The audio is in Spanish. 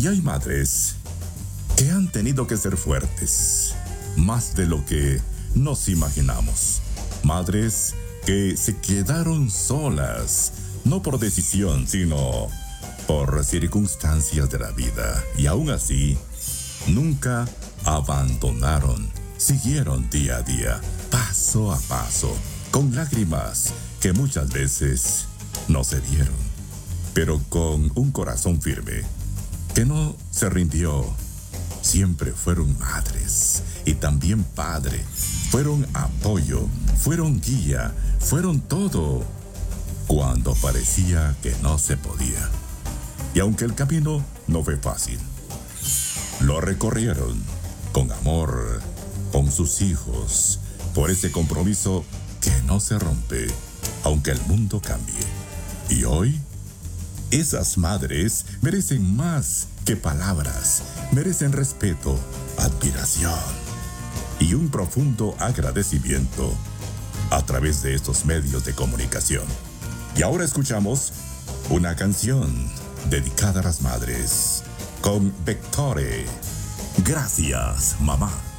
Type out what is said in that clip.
Y hay madres que han tenido que ser fuertes, más de lo que nos imaginamos. Madres que se quedaron solas, no por decisión, sino por circunstancias de la vida. Y aún así, nunca abandonaron. Siguieron día a día, paso a paso, con lágrimas que muchas veces no se vieron, pero con un corazón firme, que no se rindió. Siempre fueron madres y también padre. Fueron apoyo, fueron guía, fueron todo cuando parecía que no se podía. Y aunque el camino no fue fácil, lo recorrieron con amor, con sus hijos, por ese compromiso que no se rompe, aunque el mundo cambie. Y hoy, esas madres merecen más que palabras, merecen respeto, admiración y un profundo agradecimiento a través de estos medios de comunicación. Y ahora escuchamos una canción dedicada a las madres con Vectore. Gracias, mamá.